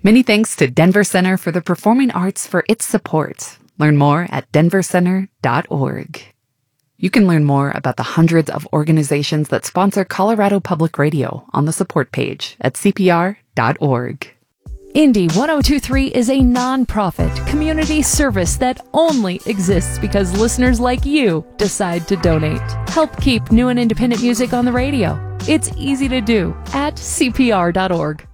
Many thanks to Denver Center for the Performing Arts for its support. Learn more at denvercenter.org. You can learn more about the hundreds of organizations that sponsor Colorado Public Radio on the support page at cpr.org. Indy 1023 is a non-profit community service that only exists because listeners like you decide to donate. Help keep new and independent music on the radio. It's easy to do at cpr.org.